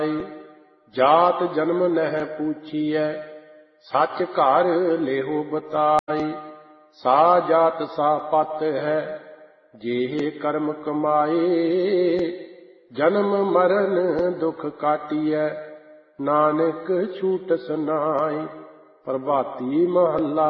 जात जन्म नह पूछिए सच घर लेहो बताई। सा जात सा पत है जेह कर्म कमाए। जन्म मरण दुख काटिए नानक छूट सुनाई। प्रभाती महला